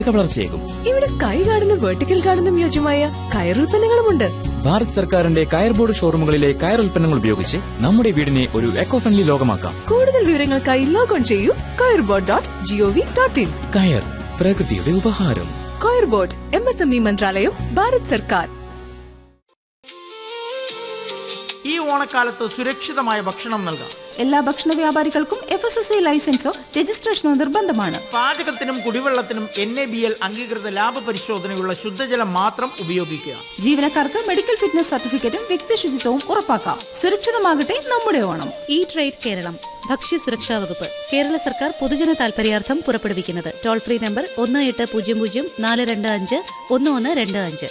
വളർച്ചയേകും. ഇവിടെ sky ഗാർഡനും vertical ഗാർഡനും യോജ്യമായ കയർ ഉൽപ്പന്നങ്ങളുമുണ്ട്. ഭാരത് സർക്കാരിന്റെ കയർ ബോർഡ് ഷോറൂമുകളിലെ കയർ ഉൽപ്പന്നങ്ങൾ ഉപയോഗിച്ച് നമ്മുടെ വീടിനെ ഒരു എക്കോ ഫ്രണ്ട്ലി ലോകമാക്കാം. കൂടുതൽ വിവരങ്ങൾക്കായി ലോഗോൺ ചെയ്യൂ kayrbord.gov.in. കയർ, പ്രകൃതിയുടെ ഉപഹാരം. കയർ ബോർഡ്, MSME മന്ത്രാലയം, ഭാരത് സർക്കാർ. ഈ ഓണക്കാലത്ത് സുരക്ഷിതമായ ഭക്ഷണം നൽകാം. എല്ലാ ഭക്ഷണ വ്യാപാരികൾക്കും FSSAI ലൈസൻസോ രജിസ്ട്രേഷനോ നിർബന്ധമാണ്. പാചകത്തിനും കുടിവെള്ളത്തിനും NABL അംഗീകൃത ലാഭ പരിശോധനയുള്ള ശുദ്ധജലം മാത്രം ഉപയോഗിക്കുക. ജീവനക്കാർക്ക് മെഡിക്കൽ ഫിറ്റ്നസ് സർട്ടിഫിക്കറ്റും വ്യക്തി ശുചിത്വവും ഉറപ്പാക്കാം. സുരക്ഷിതമാകട്ടെ നമ്മുടെ ഓണം. ഈ ട്രേഡ് കേരളം, ഭക്ഷ്യസുരക്ഷാ വകുപ്പ്, കേരള സർക്കാർ പൊതുജന താൽപര്യാർത്ഥം പുറപ്പെടുവിക്കുന്നത്. Toll free number 1800-425-1125.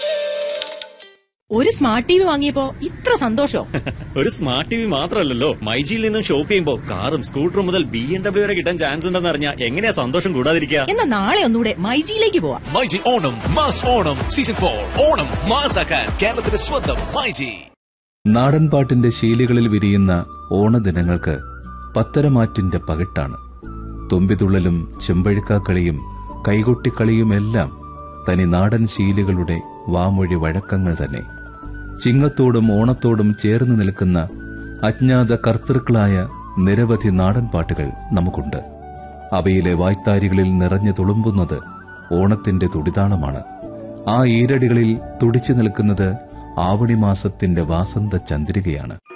ഒരു സ്മാർട്ട് TV വാങ്ങിയപ്പോ ഇത്ര സന്തോഷം. ഒരു സ്മാർട്ട് TV മാത്രമല്ലല്ലോ, മൈജിയിൽ നിന്നും ഷോപ്പ് ചെയ്യുമ്പോ കാറും സ്കൂട്ടറും മുതൽ BMW വരെ കിട്ടാൻ ചാൻസ് ഉണ്ടെന്ന് അറിഞ്ഞാൽ എങ്ങനെയാ സന്തോഷം കൂടാതിരിക്കുക. എന്നാ നാളെ ഒന്നുകൂടെ മൈജിയിലേക്ക് പോവാം. മൈജി ഓണം മാസ് ഓണം സീസൺ 4 ഓണം മാസാക്കാൻ കേരളത്തിന്റെ സ്വന്തം മൈജി. നാടൻ പാട്ടിന്റെ ശീലുകളിൽ വിരിയുന്ന ഓണദിനങ്ങൾക്ക് പത്തരമാറ്റിന്റെ പകിട്ടാണ്. തുമ്പിതുള്ളലും ചെമ്പഴുക്കാക്കളിയും കൈകൊട്ടിക്കളിയുമെല്ലാം തനി നാടൻ ശീലുകളുടെ വാമൊഴി വഴക്കങ്ങൾ തന്നെ. ചിങ്ങത്തോടും ഓണത്തോടും ചേർന്ന് നിൽക്കുന്ന അജ്ഞാത കർത്തൃക്കളായ നിരവധി നാടൻ പാട്ടുകൾ നമുക്കുണ്ട്. അവയിലെ വായ്ത്താരികളിൽ നിറഞ്ഞു തുളുമ്പുന്നത് ഓണത്തിന്റെ തുടിതാളമാണ്. ആ ഈരടികളിൽ തുടിച്ചു നിൽക്കുന്നത് ആവണി മാസത്തിന്റെ വാസന്ത ചന്ദ്രികയാണ്.